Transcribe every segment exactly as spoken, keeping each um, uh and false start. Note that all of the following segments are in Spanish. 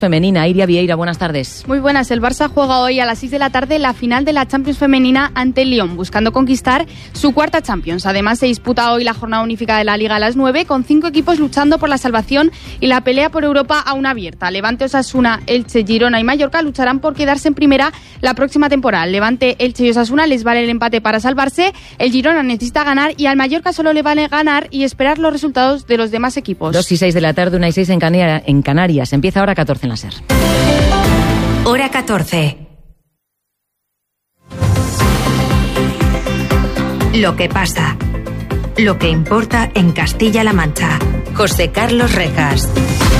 Femenina. Iria Vieira, buenas tardes. Muy buenas. El Barça juega hoy a las seis de la tarde la final de la Champions femenina ante el Lyon, buscando conquistar su cuarta Champions. Además, se disputa hoy la jornada única de la Liga a las nueve, con cinco equipos luchando por la salvación y la pelea por Europa aún abierta. Levante, Osasuna, Elche, Girona y Mallorca lucharán por quedarse en primera la próxima temporada. Levante, Elche y Osasuna les vale el empate para salvarse. El Girona necesita ganar y al Mallorca solo le vale ganar y esperar los resultados de los demás equipos. Dos y seis de la tarde, una y seis en Canarias. En Canarias. Empieza ahora catorce en la SER. Hora catorce. Lo que pasa. Lo que importa en Castilla-La Mancha. José Carlos Rejas.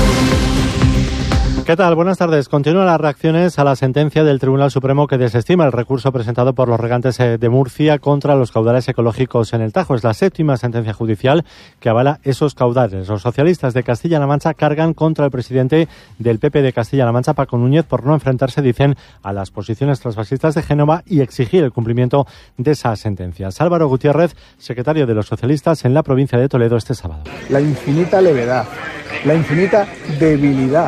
¿Qué tal? Buenas tardes. Continúan las reacciones a la sentencia del Tribunal Supremo que desestima el recurso presentado por los regantes de Murcia contra los caudales ecológicos en el Tajo. Es la séptima sentencia judicial que avala esos caudales. Los socialistas de Castilla-La Mancha cargan contra el presidente del P P de Castilla-La Mancha, Paco Núñez, por no enfrentarse, dicen, a las posiciones transfascistas de Génova y exigir el cumplimiento de esas sentencias. Álvaro Gutiérrez, secretario de los socialistas en la provincia de Toledo este sábado. La infinita levedad, la infinita debilidad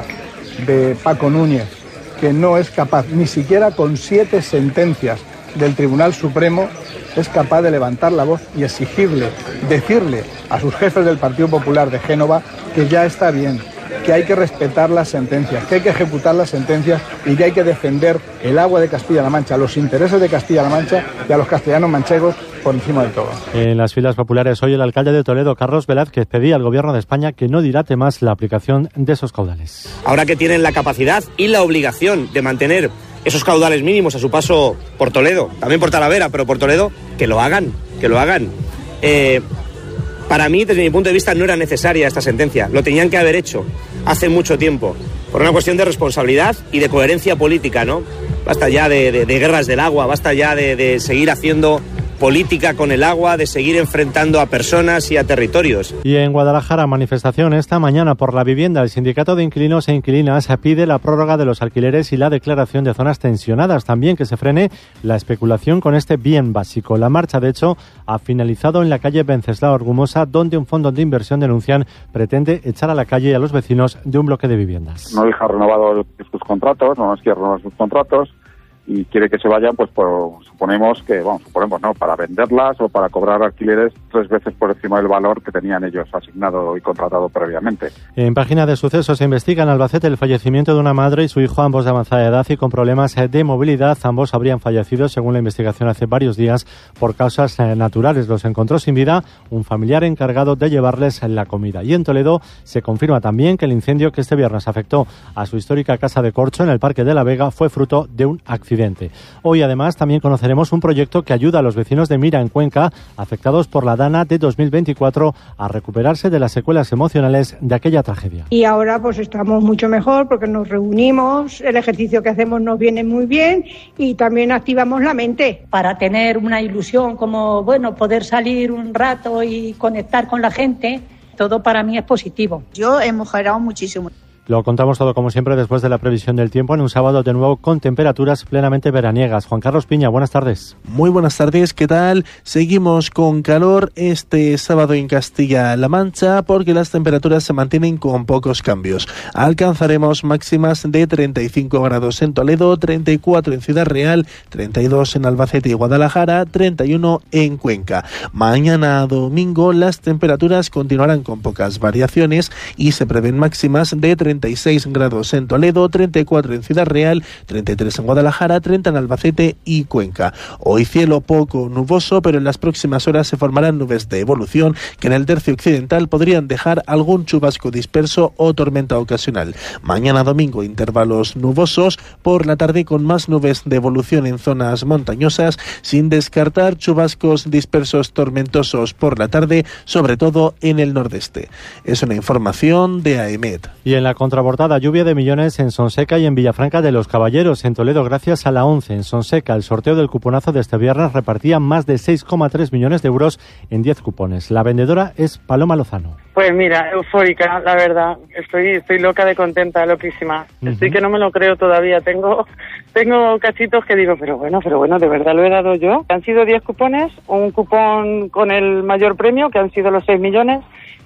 de Paco Núñez, que no es capaz, ni siquiera con siete sentencias del Tribunal Supremo, es capaz de levantar la voz y exigirle, decirle a sus jefes del Partido Popular de Génova que ya está bien, que hay que respetar las sentencias, que hay que ejecutar las sentencias y que hay que defender el agua de Castilla-La Mancha, los intereses de Castilla-La Mancha y a los castellanos manchegos por encima de todo. En las filas populares hoy el alcalde de Toledo, Carlos Velázquez, pedía al gobierno de España que no dilate más la aplicación de esos caudales. Ahora que tienen la capacidad y la obligación de mantener esos caudales mínimos a su paso por Toledo, también por Talavera, pero por Toledo, que lo hagan, que lo hagan. Eh, para mí, desde mi punto de vista, no era necesaria esta sentencia. Lo tenían que haber hecho hace mucho tiempo, por una cuestión de responsabilidad y de coherencia política, ¿no? Basta ya de, de, de guerras del agua, basta ya de, de seguir haciendo política con el agua, de seguir enfrentando a personas y a territorios. Y en Guadalajara, manifestación esta mañana por la vivienda. El sindicato de inquilinos e inquilinas pide la prórroga de los alquileres y la declaración de zonas tensionadas. También que se frene la especulación con este bien básico. La marcha, de hecho, ha finalizado en la calle Venceslao Argumosa, donde un fondo de inversión, denuncian, pretende echar a la calle a los vecinos de un bloque de viviendas. No deja renovado sus contratos, no nos quiere renovar sus contratos y quiere que se vayan, pues por, suponemos que, bueno, suponemos no, para venderlas o para cobrar alquileres tres veces por encima del valor que tenían ellos asignado y contratado previamente. En página de sucesos se investiga en Albacete el fallecimiento de una madre y su hijo, ambos de avanzada edad y con problemas de movilidad. Ambos habrían fallecido, según la investigación, hace varios días por causas naturales. Los encontró sin vida un familiar encargado de llevarles la comida. Y en Toledo se confirma también que el incendio que este viernes afectó a su histórica casa de corcho en el Parque de la Vega fue fruto de un accidente. Hoy, además, también conoceremos un proyecto que ayuda a los vecinos de Mira, en Cuenca, afectados por la Dana de dos mil veinticuatro, a recuperarse de las secuelas emocionales de aquella tragedia. Y ahora pues estamos mucho mejor porque nos reunimos, el ejercicio que hacemos nos viene muy bien y también activamos la mente. Para tener una ilusión como, bueno, poder salir un rato y conectar con la gente, todo para mí es positivo. Yo he mejorado muchísimo. Lo contamos todo, como siempre, después de la previsión del tiempo en un sábado de nuevo con temperaturas plenamente veraniegas. Juan Carlos Piña, buenas tardes. Muy buenas tardes, ¿qué tal? Seguimos con calor este sábado en Castilla-La Mancha porque las temperaturas se mantienen con pocos cambios. Alcanzaremos máximas de treinta y cinco grados en Toledo, treinta y cuatro en Ciudad Real, treinta y dos en Albacete y Guadalajara, treinta y uno en Cuenca. Mañana domingo las temperaturas continuarán con pocas variaciones y se prevén máximas de treinta y seis grados en Toledo, treinta y cuatro en Ciudad Real, treinta y tres en Guadalajara, treinta en Albacete y Cuenca. Hoy cielo poco nuboso, pero en las próximas horas se formarán nubes de evolución que en el tercio occidental podrían dejar algún chubasco disperso o tormenta ocasional. Mañana domingo intervalos nubosos, por la tarde con más nubes de evolución en zonas montañosas, sin descartar chubascos dispersos tormentosos por la tarde, sobre todo en el nordeste. Es una información de AEMET. Y en la contraportada, lluvia de millones en Sonseca y en Villafranca de los Caballeros, en Toledo, gracias a la ONCE. En Sonseca, el sorteo del cuponazo de este viernes repartía más de seis coma tres millones de euros en diez cupones. La vendedora es Paloma Lozano. Pues mira, eufórica, la verdad. Estoy estoy loca de contenta, loquísima. Uh-huh. Estoy que no me lo creo todavía. Tengo tengo cachitos que digo, pero bueno, pero bueno, ¿de verdad lo he dado yo? Han sido diez cupones, un cupón con el mayor premio, que han sido los seis millones,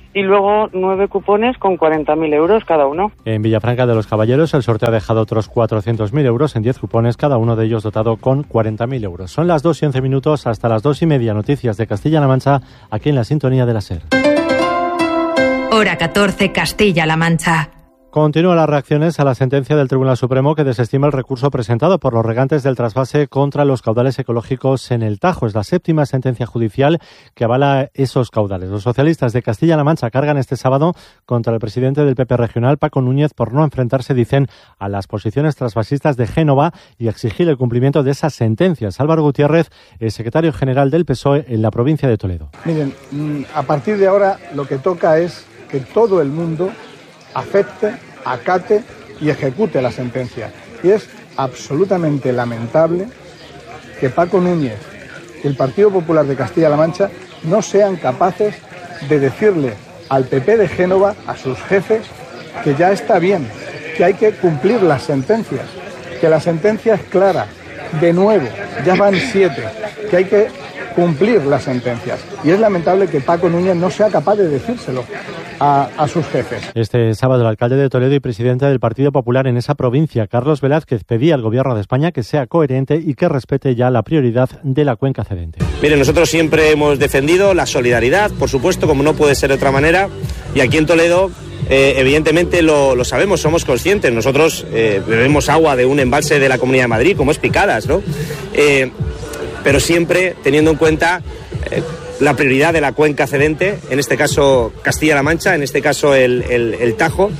y luego nueve cupones con cuarenta mil euros cada uno. En Villafranca de los Caballeros el sorteo ha dejado otros cuatrocientos mil euros en diez cupones, cada uno de ellos dotado con cuarenta mil euros. Son las dos y once minutos, hasta las dos y media, noticias de Castilla-La Mancha, aquí en la sintonía de la SER. Hora catorce, Castilla-La Mancha. Continúan las reacciones a la sentencia del Tribunal Supremo que desestima el recurso presentado por los regantes del trasvase contra los caudales ecológicos en el Tajo. Es la séptima sentencia judicial que avala esos caudales. Los socialistas de Castilla-La Mancha cargan este sábado contra el presidente del P P regional, Paco Núñez, por no enfrentarse, dicen, a las posiciones trasvasistas de Génova y exigir el cumplimiento de esas sentencias. Álvaro Gutiérrez, el secretario general del P S O E en la provincia de Toledo. Miren, a partir de ahora lo que toca es que todo el mundo acepte, acate y ejecute la sentencia. Y es absolutamente lamentable que Paco Núñez y el Partido Popular de Castilla-La Mancha no sean capaces de decirle al P P de Génova, a sus jefes, que ya está bien, que hay que cumplir las sentencias, que la sentencia es clara. De nuevo, ya van siete, que hay que cumplir las sentencias. Y es lamentable que Paco Núñez no sea capaz de decírselo a, a sus jefes. Este sábado el alcalde de Toledo y presidente del Partido Popular en esa provincia, Carlos Velázquez, pedía al Gobierno de España que sea coherente y que respete ya la prioridad de la cuenca cedente. Miren, nosotros siempre hemos defendido la solidaridad, por supuesto, como no puede ser de otra manera, y aquí en Toledo Eh, evidentemente lo, lo sabemos, somos conscientes. Nosotros eh, bebemos agua de un embalse de la Comunidad de Madrid, como es Picadas, ¿no? Eh, pero siempre teniendo en cuenta eh, la prioridad de la cuenca cedente, en este caso Castilla-La Mancha, en este caso el, el, el Tajo,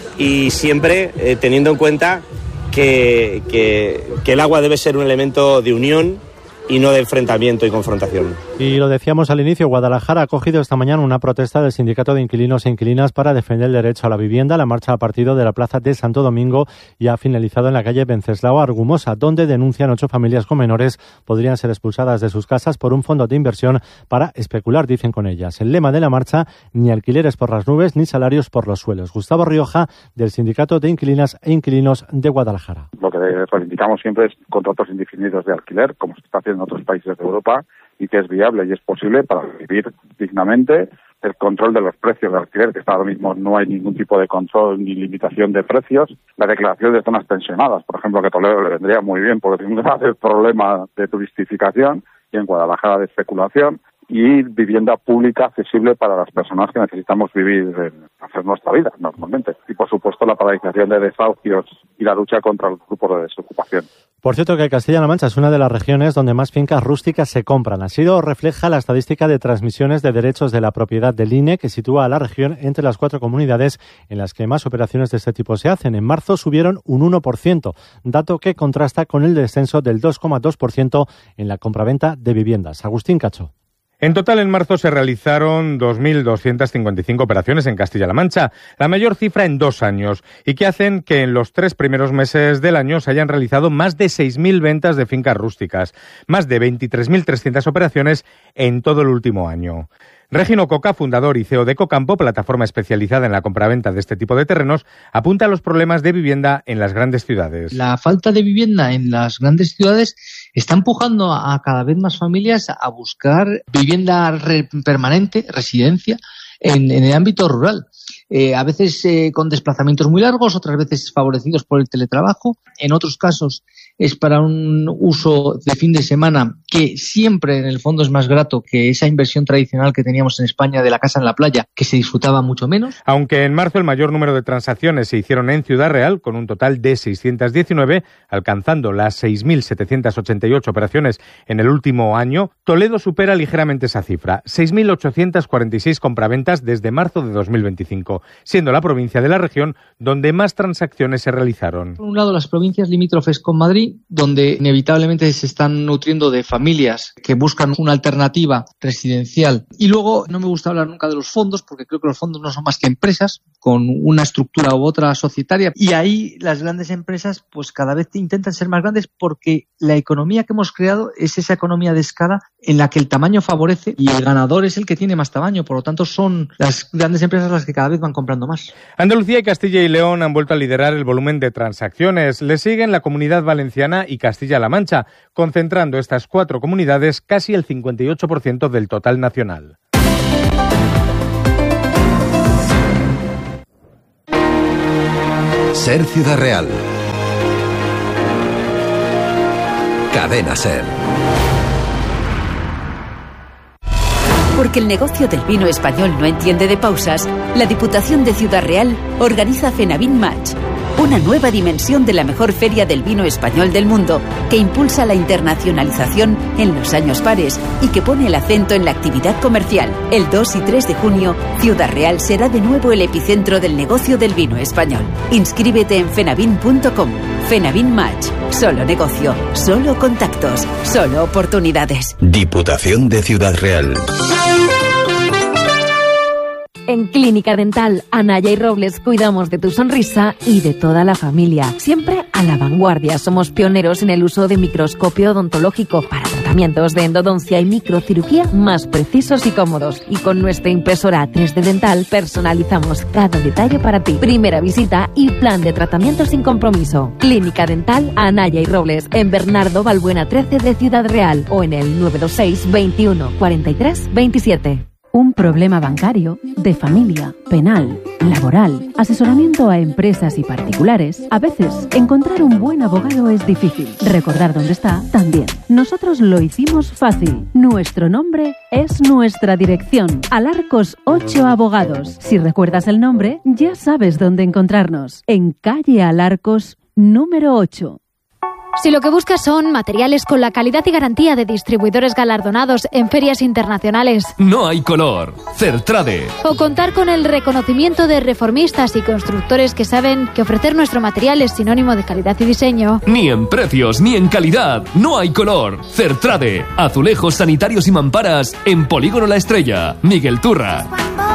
y siempre eh, teniendo en cuenta que, que, que el agua debe ser un elemento de unión y no de enfrentamiento y confrontación. Y lo decíamos al inicio, Guadalajara ha acogido esta mañana una protesta del Sindicato de Inquilinos e Inquilinas para defender el derecho a la vivienda. La marcha ha partido de la plaza de Santo Domingo y ha finalizado en la calle Venceslao Argumosa, donde denuncian ocho familias con menores podrían ser expulsadas de sus casas por un fondo de inversión para especular, dicen con ellas. El lema de la marcha, ni alquileres por las nubes ni salarios por los suelos. Gustavo Rioja, del Sindicato de Inquilinas e Inquilinos de Guadalajara. Lo que reivindicamos siempre es contratos indefinidos de alquiler, como se está haciendo en otros países de Europa, y que es viable y es posible para vivir dignamente. El control de los precios de alquiler, que está ahora mismo no hay ningún tipo de control ni limitación de precios. La declaración de zonas tensionadas, por ejemplo, que a Toledo le vendría muy bien porque tiene un grave problema de turistificación, y en Guadalajara de especulación, y vivienda pública accesible para las personas que necesitamos vivir, en hacer nuestra vida normalmente. Y por supuesto la paralización de desahucios y la lucha contra los grupos de desocupación. Por cierto, que Castilla-La Mancha es una de las regiones donde más fincas rústicas se compran. Así lo refleja la estadística de transmisiones de derechos de la propiedad del I N E, que sitúa a la región entre las cuatro comunidades en las que más operaciones de este tipo se hacen. En marzo subieron un uno por ciento, dato que contrasta con el descenso del dos coma dos por ciento en la compraventa de viviendas. Agustín Cacho. En total, en marzo se realizaron dos mil doscientas cincuenta y cinco operaciones en Castilla-La Mancha, la mayor cifra en dos años, y que hacen que en los tres primeros meses del año se hayan realizado más de seis mil ventas de fincas rústicas, más de veintitrés mil trescientas operaciones en todo el último año. Regino Coca, fundador y C E O de Ecocampo, plataforma especializada en la compraventa de este tipo de terrenos, apunta a los problemas de vivienda en las grandes ciudades. La falta de vivienda en las grandes ciudades está empujando a cada vez más familias a buscar vivienda re- permanente, residencia, en, en el ámbito rural. Eh, a veces eh, con desplazamientos muy largos, otras veces favorecidos por el teletrabajo. En otros casos es para un uso de fin de semana que siempre en el fondo es más grato que esa inversión tradicional que teníamos en España de la casa en la playa, que se disfrutaba mucho menos. Aunque en marzo el mayor número de transacciones se hicieron en Ciudad Real, con un total de seiscientas diecinueve, alcanzando las seis mil setecientas ochenta y ocho operaciones en el último año, Toledo supera ligeramente esa cifra, seis mil ochocientas cuarenta y seis compraventas desde marzo de dos mil veinticinco, siendo la provincia de la región donde más transacciones se realizaron. Por un lado, las provincias limítrofes con Madrid, donde inevitablemente se están nutriendo de familias que buscan una alternativa residencial. Y luego, no me gusta hablar nunca de los fondos, porque creo que los fondos no son más que empresas con una estructura u otra societaria. Y ahí las grandes empresas pues cada vez intentan ser más grandes, porque la economía que hemos creado es esa economía de escala en la que el tamaño favorece y el ganador es el que tiene más tamaño. Por lo tanto, son las grandes empresas las que cada vez van comprando más. Andalucía y Castilla y León han vuelto a liderar el volumen de transacciones. Le siguen la Comunidad Valenciana y Castilla-La Mancha, concentrando estas cuatro comunidades casi el cincuenta y ocho por ciento del total nacional. Ser Ciudad Real. Cadena Ser. Porque el negocio del vino español no entiende de pausas, la Diputación de Ciudad Real organiza Fenavin Match, una nueva dimensión de la mejor feria del vino español del mundo, que impulsa la internacionalización en los años pares y que pone el acento en la actividad comercial. El dos y tres de junio, Ciudad Real será de nuevo el epicentro del negocio del vino español. Inscríbete en fenavin punto com. Fenavin Match. Solo negocio, solo contactos, solo oportunidades. Diputación de Ciudad Real. En Clínica Dental Anaya y Robles cuidamos de tu sonrisa y de toda la familia. Siempre a la vanguardia. Somos pioneros en el uso de microscopio odontológico para tratamientos de endodoncia y microcirugía más precisos y cómodos. Y con nuestra impresora tres D Dental personalizamos cada detalle para ti. Primera visita y plan de tratamiento sin compromiso. Clínica Dental Anaya y Robles en Bernardo Balbuena trece de Ciudad Real o en el nueve dos seis, veintiuno, cuarenta y tres, veintisiete. Un problema bancario, de familia, penal, laboral, asesoramiento a empresas y particulares. A veces, encontrar un buen abogado es difícil. Recordar dónde está, también. Nosotros lo hicimos fácil. Nuestro nombre es nuestra dirección. Alarcos ocho Abogados. Si recuerdas el nombre, ya sabes dónde encontrarnos. En calle Alarcos, número ocho. Si lo que buscas son materiales con la calidad y garantía de distribuidores galardonados en ferias internacionales, no hay color. Certrade. O contar con el reconocimiento de reformistas y constructores que saben que ofrecer nuestro material es sinónimo de calidad y diseño. Ni en precios, ni en calidad. No hay color. Certrade. Azulejos sanitarios y mamparas en Polígono La Estrella. Miguel Turra.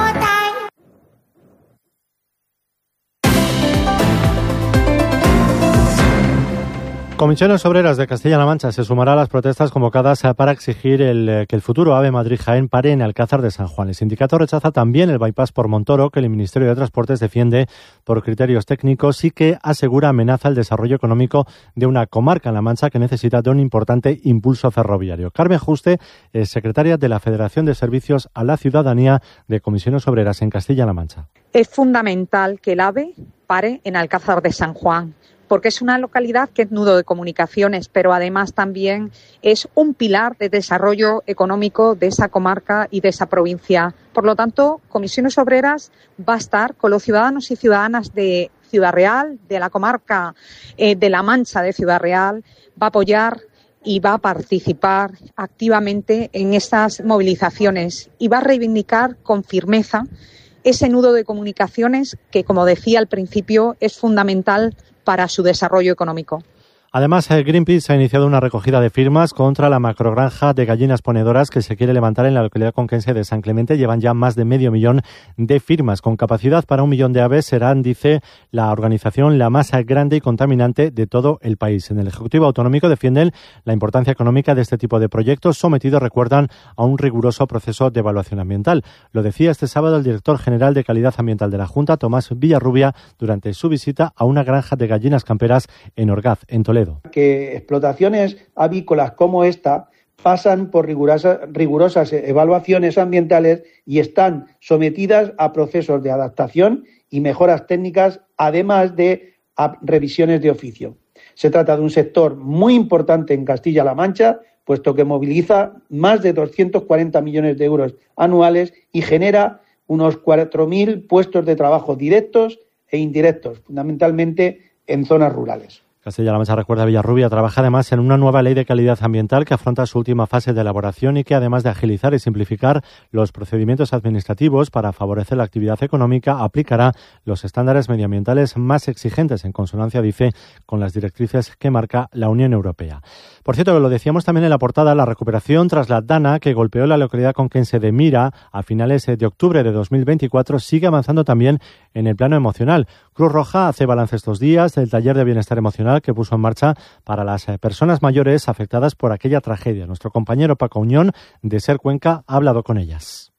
Comisiones Obreras de Castilla-La Mancha se sumará a las protestas convocadas para exigir el, que el futuro AVE Madrid-Jaén pare en Alcázar de San Juan. El sindicato rechaza también el bypass por Montoro, que el Ministerio de Transportes defiende por criterios técnicos y que asegura amenaza el desarrollo económico de una comarca en La Mancha que necesita de un importante impulso ferroviario. Carmen Juste es secretaria de la Federación de Servicios a la Ciudadanía de Comisiones Obreras en Castilla-La Mancha. Es fundamental que el AVE pare en Alcázar de San Juan, porque es una localidad que es nudo de comunicaciones, pero además también es un pilar de desarrollo económico de esa comarca y de esa provincia. Por lo tanto, Comisiones Obreras va a estar con los ciudadanos y ciudadanas de Ciudad Real, de la comarca eh, de La Mancha de Ciudad Real, va a apoyar y va a participar activamente en estas movilizaciones y va a reivindicar con firmeza ese nudo de comunicaciones que, como decía al principio, es fundamental para su desarrollo económico. Además, Greenpeace ha iniciado una recogida de firmas contra la macrogranja de gallinas ponedoras que se quiere levantar en la localidad conquense de San Clemente. Llevan ya más de medio millón de firmas. Con capacidad para un millón de aves, serán, dice la organización, la más grande y contaminante de todo el país. En el Ejecutivo Autonómico defienden la importancia económica de este tipo de proyectos, sometidos, recuerdan, a un riguroso proceso de evaluación ambiental. Lo decía este sábado el director general de Calidad Ambiental de la Junta, Tomás Villarrubia, durante su visita a una granja de gallinas camperas en Orgaz, en Toledo. Que explotaciones avícolas como esta pasan por rigurosas, rigurosas evaluaciones ambientales y están sometidas a procesos de adaptación y mejoras técnicas, además de a revisiones de oficio. Se trata de un sector muy importante en Castilla-La Mancha, puesto que moviliza más de doscientos cuarenta millones de euros anuales y genera unos cuatro mil puestos de trabajo directos e indirectos, fundamentalmente en zonas rurales. Castilla-La Mancha, recuerda, Villarrubia trabaja además en una nueva ley de calidad ambiental que afronta su última fase de elaboración y que, además de agilizar y simplificar los procedimientos administrativos para favorecer la actividad económica, aplicará los estándares medioambientales más exigentes, en consonancia, dice, con las directrices que marca la Unión Europea. Por cierto, lo decíamos también en la portada, la recuperación tras la dana que golpeó la localidad conquense de Mira a finales de octubre de dos mil veinticuatro sigue avanzando también en el plano emocional. Cruz Roja hace balance estos días del taller de bienestar emocional que puso en marcha para las personas mayores afectadas por aquella tragedia. Nuestro compañero Paco Uñón, de Ser Cuenca, ha hablado con ellas.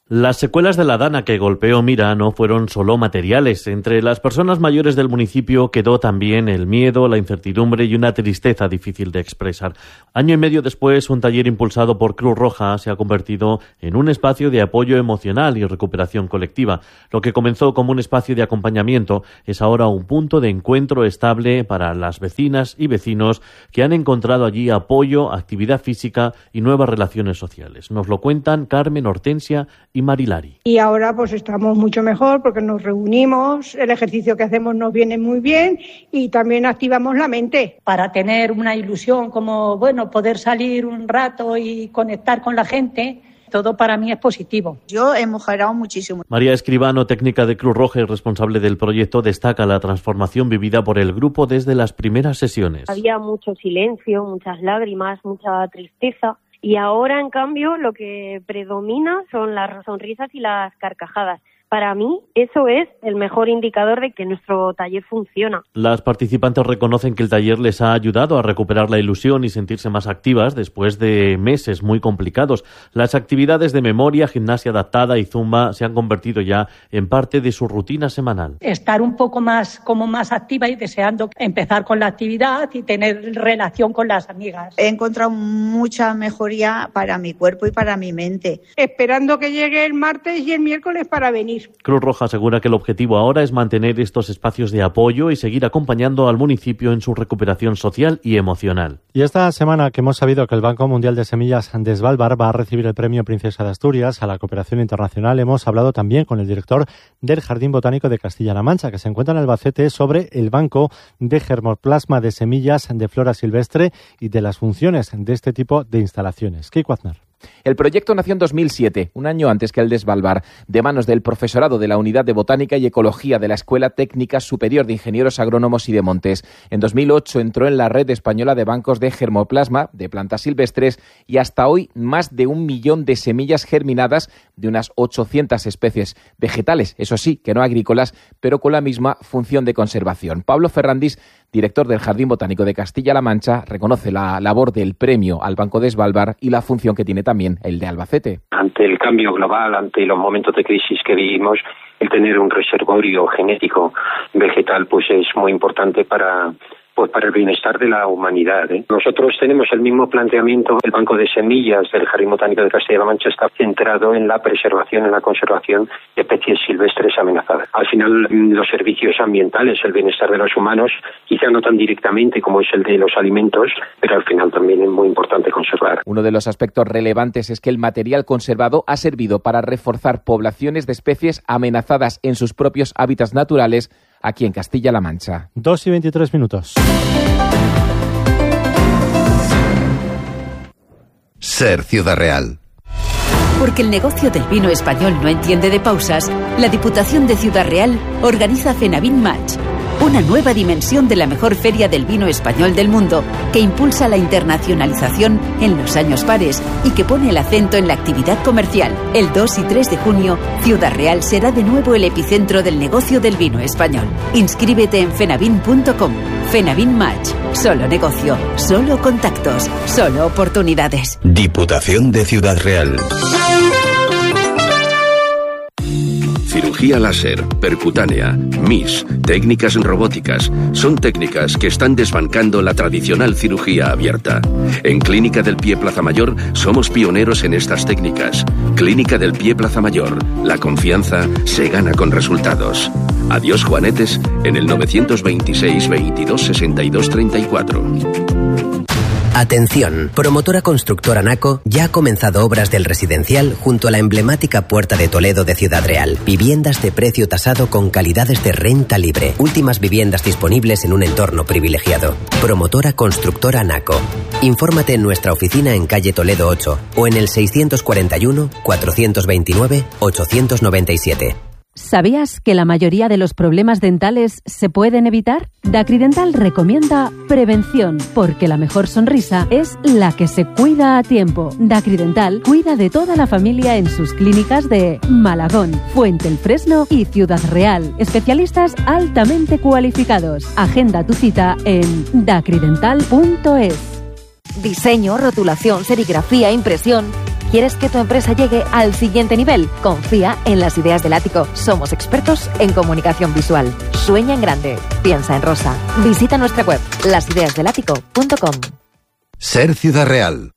Las secuelas de la dana que golpeó Mira no fueron solo materiales. Entre las personas mayores del municipio quedó también el miedo, la incertidumbre y una tristeza difícil de expresar. Año y medio después, un taller impulsado por Cruz Roja se ha convertido en un espacio de apoyo emocional y recuperación colectiva. Lo que comenzó como un espacio de acompañamiento es ahora un punto de encuentro estable para las vecinas y vecinos que han encontrado allí apoyo, actividad física y nuevas relaciones sociales. Nos lo cuentan Carmen, Hortensia y Marilari. Y ahora pues estamos mucho mejor porque nos reunimos, el ejercicio que hacemos nos viene muy bien y también activamos la mente. Para tener una ilusión como, bueno, poder salir un rato y conectar con la gente, todo para mí es positivo. Yo he mejorado muchísimo. María Escribano, técnica de Cruz Roja y responsable del proyecto, destaca la transformación vivida por el grupo desde las primeras sesiones. Había mucho silencio, muchas lágrimas, mucha tristeza. Y ahora, en cambio, lo que predomina son las sonrisas y las carcajadas. Para mí, eso es el mejor indicador de que nuestro taller funciona. Las participantes reconocen que el taller les ha ayudado a recuperar la ilusión y sentirse más activas después de meses muy complicados. Las actividades de memoria, gimnasia adaptada y zumba se han convertido ya en parte de su rutina semanal. Estar un poco más, como más activa y deseando empezar con la actividad y tener relación con las amigas. He encontrado mucha mejoría para mi cuerpo y para mi mente. Esperando que llegue el martes y el miércoles para venir. Cruz Roja asegura que el objetivo ahora es mantener estos espacios de apoyo y seguir acompañando al municipio en su recuperación social y emocional. Y esta semana que hemos sabido que el Banco Mundial de Semillas de Svalbard va a recibir el premio Princesa de Asturias a la cooperación internacional, hemos hablado también con el director del Jardín Botánico de Castilla-La Mancha, que se encuentra en Albacete, sobre el Banco de Germoplasma de Semillas de Flora Silvestre y de las funciones de este tipo de instalaciones. Kiko Aznar. El proyecto nació en dos mil siete, un año antes que el de Svalbard, de manos del profesorado de la Unidad de Botánica y Ecología de la Escuela Técnica Superior de Ingenieros Agrónomos y de Montes. En dos mil ocho entró en la red española de bancos de germoplasma de plantas silvestres y hasta hoy más de un millón de semillas germinadas de unas ochocientas especies vegetales, eso sí, que no agrícolas, pero con la misma función de conservación. Pablo Ferrandis, director del Jardín Botánico de Castilla-La Mancha, reconoce la labor del premio al Banco de Svalbard y la función que tiene también el de Albacete. Ante el cambio global, ante los momentos de crisis que vivimos, el tener un reservorio genético vegetal pues es muy importante para pues para el bienestar de la humanidad, ¿eh? Nosotros tenemos el mismo planteamiento. El Banco de Semillas del Jardín Botánico de Castilla-La Mancha está centrado en la preservación, en la conservación de especies silvestres amenazadas. Al final, los servicios ambientales, el bienestar de los humanos, quizá no tan directamente como es el de los alimentos, pero al final también es muy importante conservar. Uno de los aspectos relevantes es que el material conservado ha servido para reforzar poblaciones de especies amenazadas en sus propios hábitats naturales aquí en Castilla-La Mancha. Dos y veintitrés minutos. Ser Ciudad Real. Porque el negocio del vino español no entiende de pausas, la Diputación de Ciudad Real organiza Fenavin Match, una nueva dimensión de la mejor feria del vino español del mundo, que impulsa la internacionalización en los años pares y que pone el acento en la actividad comercial. El dos y tres de junio, Ciudad Real será de nuevo el epicentro del negocio del vino español. Inscríbete en fenavin punto com. Fenavin Match. Solo negocio, solo contactos, solo oportunidades. Diputación de Ciudad Real. Cirugía láser, percutánea, M I S, técnicas robóticas, son técnicas que están desbancando la tradicional cirugía abierta. En Clínica del Pie Plaza Mayor somos pioneros en estas técnicas. Clínica del Pie Plaza Mayor, la confianza se gana con resultados. Adiós Juanetes en el novecientos veintiséis veintidós sesenta y dos treinta y cuatro. Atención, promotora constructora Naco ya ha comenzado obras del residencial junto a la emblemática Puerta de Toledo de Ciudad Real. Viviendas de precio tasado con calidades de renta libre. Últimas viviendas disponibles en un entorno privilegiado. Promotora constructora Naco. Infórmate en nuestra oficina en calle Toledo ocho o en el seiscientos cuarenta y uno, cuatrocientos veintinueve, ochocientos noventa y siete. ¿Sabías que la mayoría de los problemas dentales se pueden evitar? Dacridental recomienda prevención, porque la mejor sonrisa es la que se cuida a tiempo. Dacridental cuida de toda la familia en sus clínicas de Malagón, Fuente el Fresno y Ciudad Real. Especialistas altamente cualificados. Agenda tu cita en dacridental punto es. Diseño, rotulación, serigrafía, impresión. ¿Quieres que tu empresa llegue al siguiente nivel? Confía en Las Ideas del Ático. Somos expertos en comunicación visual. Sueña en grande. Piensa en rosa. Visita nuestra web, las ideas del ático punto com. Ser Ciudad Real.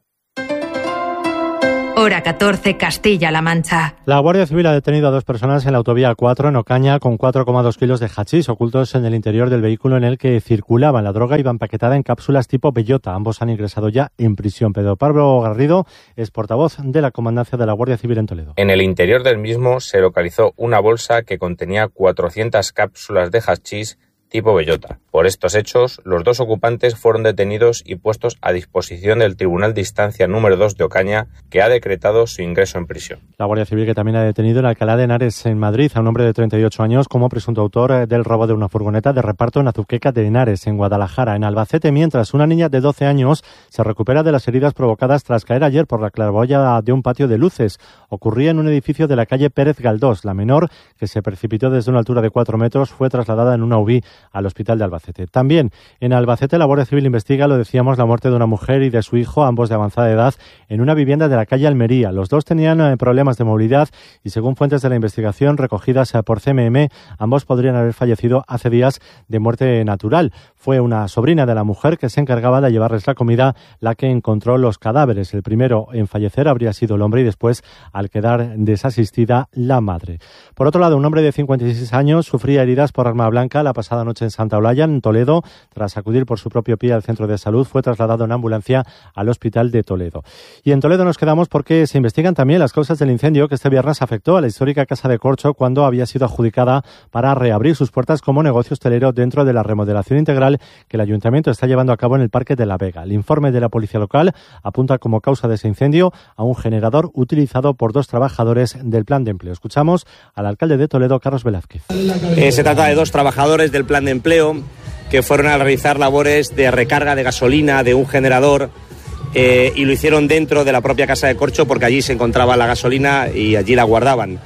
Hora catorce, Castilla-La Mancha. La Guardia Civil ha detenido a dos personas en la autovía cuatro en Ocaña con cuatro coma dos kilos de hachís ocultos en el interior del vehículo en el que circulaban. La droga iba empaquetada en cápsulas tipo bellota. Ambos han ingresado ya en prisión. Pedro Pablo Garrido es portavoz de la Comandancia de la Guardia Civil en Toledo. En el interior del mismo se localizó una bolsa que contenía cuatrocientas cápsulas de hachís tipo bellota. Por estos hechos, los dos ocupantes fueron detenidos y puestos a disposición del Tribunal de Instancia número dos de Ocaña, que ha decretado su ingreso en prisión. La Guardia Civil que también ha detenido en Alcalá de Henares, en Madrid, a un hombre de treinta y ocho años como presunto autor del robo de una furgoneta de reparto en Azuqueca de Henares, en Guadalajara, en Albacete, mientras una niña de doce años se recupera de las heridas provocadas tras caer ayer por la claraboya de un patio de luces. Ocurría en un edificio de la calle Pérez Galdós. La menor, que se precipitó desde una altura de cuatro metros, fue trasladada en una U B I al hospital de Albacete. También en Albacete la Guardia Civil investiga, lo decíamos, la muerte de una mujer y de su hijo, ambos de avanzada edad, en una vivienda de la calle Almería. Los dos tenían eh, problemas de movilidad y, según fuentes de la investigación recogidas eh, por C M M, ambos podrían haber fallecido hace días de muerte natural. Fue una sobrina de la mujer que se encargaba de llevarles la comida la que encontró los cadáveres. El primero en fallecer habría sido el hombre y después, al quedar desasistida, la madre. Por otro lado, un hombre de cincuenta y seis años sufría heridas por arma blanca la pasada noche en Santa Olalla, en Toledo. Tras acudir por su propio pie al centro de salud, fue trasladado en ambulancia al hospital de Toledo. Y en Toledo nos quedamos porque se investigan también las causas del incendio que este viernes afectó a la histórica Casa de Corcho cuando había sido adjudicada para reabrir sus puertas como negocio hostelero dentro de la remodelación integral que el Ayuntamiento está llevando a cabo en el Parque de la Vega. El informe de la Policía Local apunta como causa de ese incendio a un generador utilizado por dos trabajadores del Plan de Empleo. Escuchamos al alcalde de Toledo, Carlos Velázquez. Eh, se trata de dos trabajadores del Plan de Empleo que fueron a realizar labores de recarga de gasolina de un generador eh, y lo hicieron dentro de la propia Casa de Corcho porque allí se encontraba la gasolina y allí la guardaban.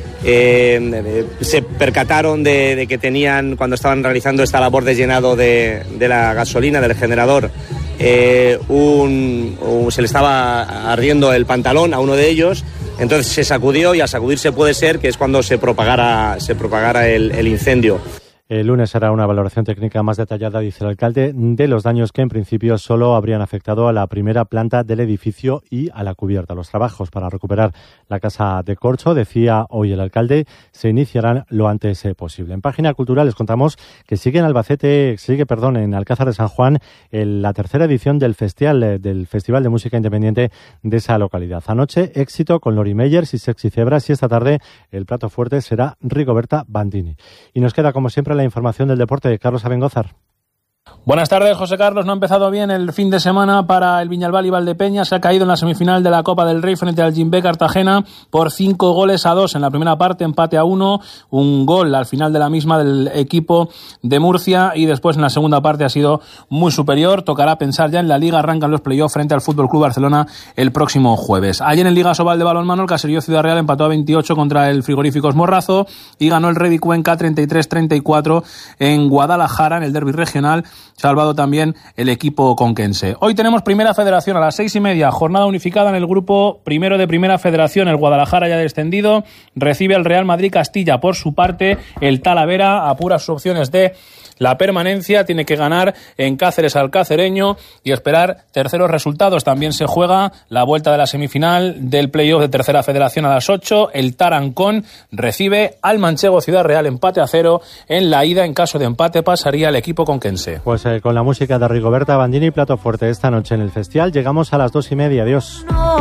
Eh, se percataron de, de que tenían, cuando estaban realizando esta labor de llenado de, de la gasolina, del generador, eh, un, un, se le estaba ardiendo el pantalón a uno de ellos. Entonces se sacudió y al sacudirse puede ser que es cuando se propagara, se propagara el, el incendio. El lunes hará una valoración técnica más detallada, dice el alcalde, de los daños que en principio solo habrían afectado a la primera planta del edificio y a la cubierta. Los trabajos para recuperar la Casa de Corcho, decía hoy el alcalde, se iniciarán lo antes posible. En Página Cultural les contamos que sigue en Albacete, sigue, perdón, en Alcázar de San Juan, el, la tercera edición del Festival, del Festival de Música Independiente de esa localidad. Anoche, éxito con Lori Meyers y Sexy Zebras, y esta tarde el plato fuerte será Rigoberta Bandini. Y nos queda, como siempre, la información del deporte de Carlos Abengózar. Buenas tardes, José Carlos. No ha empezado bien el fin de semana para el Viñalbal y Valdepeñas. Se ha caído en la semifinal de la Copa del Rey frente al Jimbe Cartagena por cinco goles a dos. En la primera parte, empate a uno. Un gol al final de la misma del equipo de Murcia. Y después, en la segunda parte, ha sido muy superior. Tocará pensar ya en la Liga. Arrancan los playoffs frente al F C Barcelona el próximo jueves. Ayer en Liga Sobal de balonmano, el Caserío Ciudad Real empató a veintiocho contra el Frigoríficos Morrazo y ganó el Redi Cuenca treinta y tres treinta y cuatro en Guadalajara, en el derbi regional. Salvado también el equipo conquense. Hoy tenemos Primera Federación a las seis y media, jornada unificada en el grupo primero de Primera Federación. El Guadalajara ya descendido recibe al Real Madrid Castilla. Por su parte, el Talavera apura sus opciones de la permanencia, tiene que ganar en Cáceres al Cacereño y esperar terceros resultados. También se juega la vuelta de la semifinal del playoff de Tercera Federación a las ocho. El Tarancón recibe al Manchego Ciudad Real, empate a cero en la ida. En caso de empate pasaría el equipo conquense. Pues eh, con la música de Rigoberta Bandini y plato fuerte esta noche en el festival llegamos a las dos y media. Adiós.